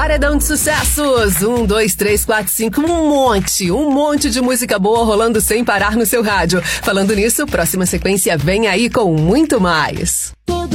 Paredão de sucessos. 1, 2, 3, 4, 5. Um monte de música boa rolando sem parar no seu rádio. Falando nisso, próxima sequência vem aí com muito mais.